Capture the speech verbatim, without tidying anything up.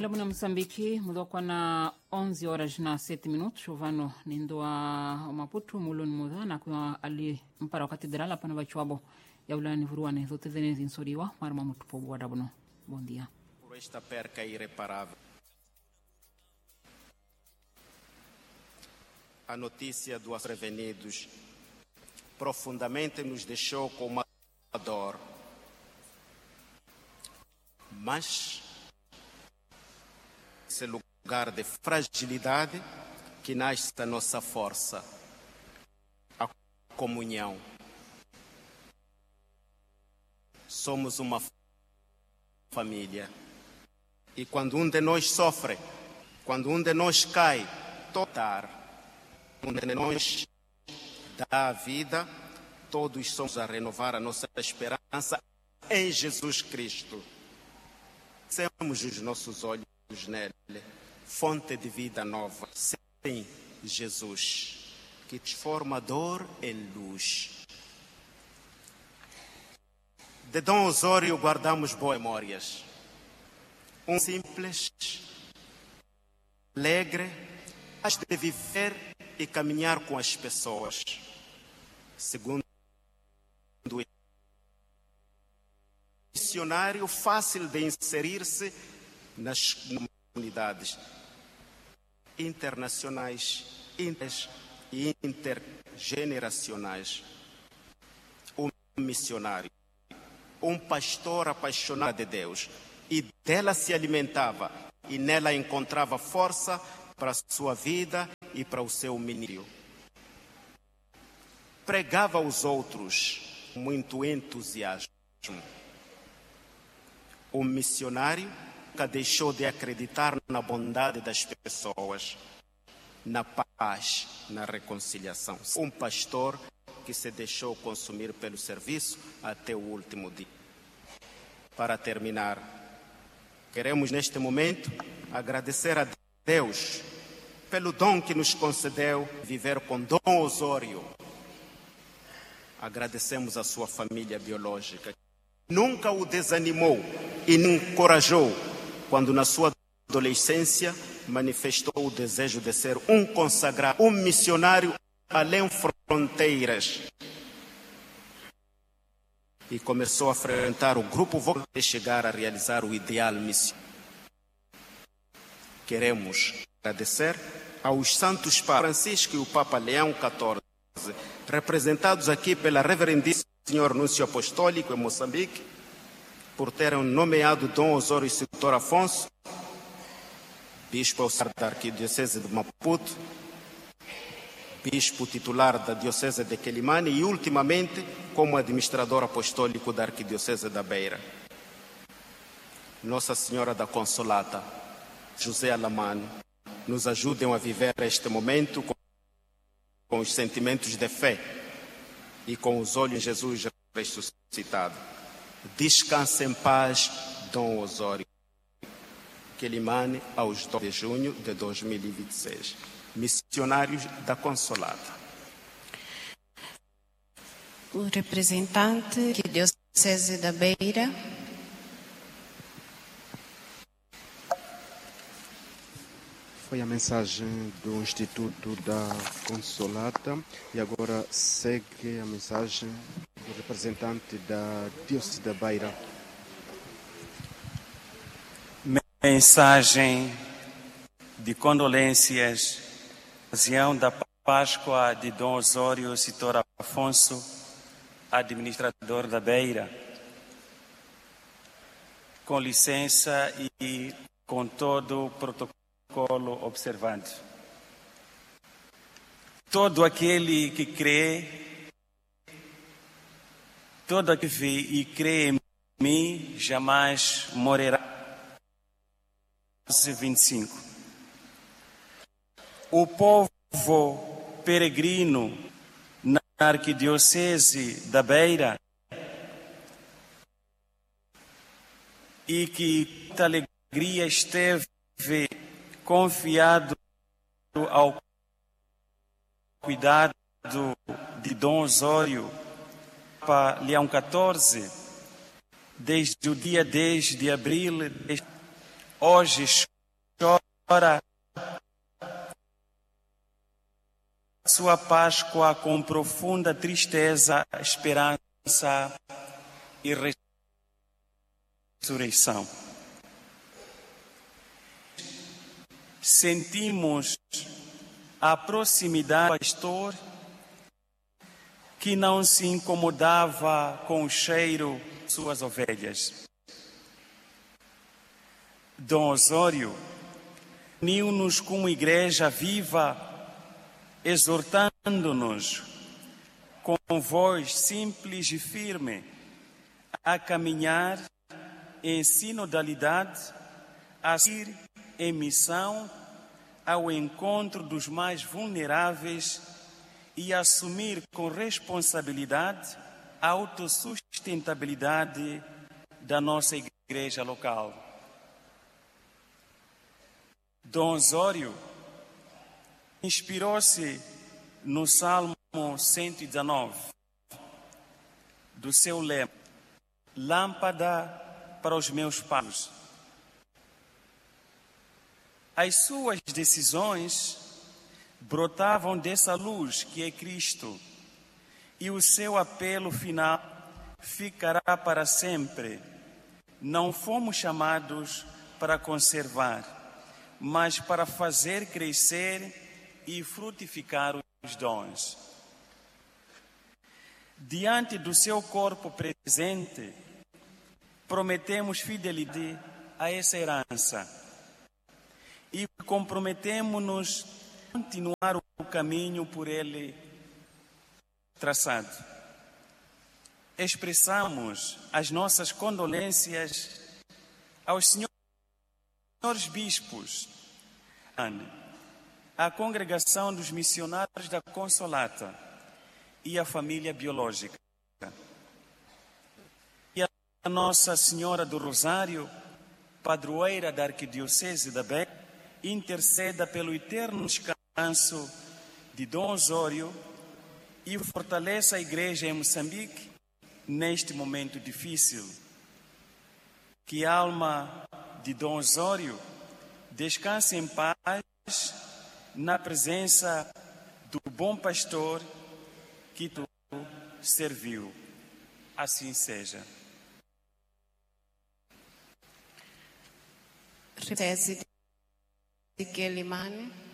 Mwelabu na Msambiki mudokwa na onze horas na sete minutos uvano nindoa Maputo muloni mudhana kwa ali mpara wa katedrala pana bachuabo ya ulani vuruane zote zenezi insoriwa marma mutupo wadabuno. Bom dia. Por esta perca irreparável. A notícia dos prevenidos profundamente nos deixou com uma dor. Mas esse lugar de fragilidade que nasce da nossa força, a comunhão. Somos uma família. E quando um de nós sofre, quando um de nós cai, totar, um de nós dá a vida, todos somos a renovar a nossa esperança em Jesus Cristo. Fixemos os nossos olhos nele, fonte de vida nova, sim, Jesus, que transforma dor em luz. De Dom Osório guardamos boas memórias. Um simples, alegre, mas de viver e caminhar com as pessoas. Segundo o missionário, fácil de inserir-se nas comunidades internacionais e intergeneracionais. Um missionário, um pastor apaixonado de Deus, e dela se alimentava e nela encontrava força para a sua vida e para o seu ministério. Pregava aos outros com muito entusiasmo. Um missionário nunca deixou de acreditar na bondade das pessoas, na paz, na reconciliação. Um pastor que se deixou consumir pelo serviço até o último dia. Para terminar, queremos neste momento agradecer a Deus pelo dom que nos concedeu viver com Dom Osório. Agradecemos a sua família biológica. Nunca o desanimou e nem encorajou quando na sua adolescência manifestou o desejo de ser um consagrado, um missionário além fronteiras. E começou a frequentar o grupo de chegar a realizar o ideal missionário. Queremos agradecer aos santos Papas Francisco e o Papa Leão quatorze, representados aqui pela reverendíssima Senhor Núncio Apostólico em Moçambique, por terem nomeado Dom Osório Citor Afonso, bispo auxiliar da Arquidiocese de Maputo, bispo titular da Diocese de Quelimane e, ultimamente, como administrador apostólico da Arquidiocese da Beira. Nossa Senhora da Consolata, José Alamano, nos ajudem a viver este momento com, com os sentimentos de fé e com os olhos em Jesus ressuscitado. Descanse em paz, Dom Osório. Quelimane, aos dois de junho de dois mil e vinte e seis. Missionários da Consolata. O representante da Diocese da Beira. Foi a mensagem do Instituto da Consolata e agora segue a mensagem do representante da Diocese da Beira. Mensagem de condolências na ocasião da Páscoa de Dom Osório Citor Afonso, administrador da Beira. Com licença e com todo o protocolo observado. Todo aquele que crê, todo aquele que vê e crê em mim jamais morrerá. vinte e cinco. O povo peregrino na Arquidiocese da Beira e que muita alegria esteve confiado ao cuidado de Dom Osório, Papa Leão quatorze, desde o dia dez de abril, hoje comemora sua Páscoa com profunda tristeza, esperança e ressurreição. Sentimos a proximidade do pastor que não se incomodava com o cheiro de suas ovelhas. Dom Osório uniu-nos como igreja viva, exortando-nos com voz simples e firme a caminhar em sinodalidade, a ir em missão ao encontro dos mais vulneráveis e assumir com responsabilidade a autossustentabilidade da nossa igreja local. Dom Osório inspirou-se no Salmo cento e dezenove, do seu lema, lâmpada para os meus passos. As suas decisões brotavam dessa luz que é Cristo, e o seu apelo final ficará para sempre. Não fomos chamados para conservar, mas para fazer crescer e frutificar os dons. Diante do seu corpo presente, prometemos fidelidade a essa herança e comprometemos-nos a continuar o caminho por ele traçado. Expressamos as nossas condolências aos senhores bispos, à congregação dos missionários da Consolata e à família biológica. E a Nossa Senhora do Rosário, padroeira da Arquidiocese da Beira, interceda pelo eterno descanso de Dom Osório e fortaleça a igreja em Moçambique neste momento difícil. Que a alma de Dom Osório descanse em paz na presença do bom pastor que tu serviu. Assim seja. Tese de Quelimane.